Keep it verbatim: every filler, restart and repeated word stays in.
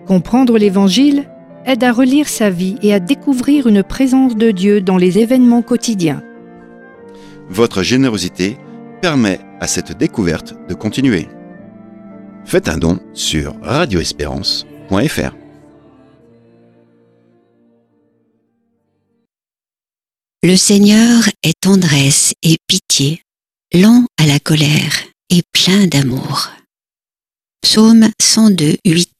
Comprendre l'Évangile aide à relire sa vie et à découvrir une présence de Dieu dans les événements quotidiens. Votre générosité permet à cette découverte de continuer. Faites un don sur radio espérance point f r. Le Seigneur est tendresse et pitié, lent à la colère et plein d'amour. Psaume cent deux, huit.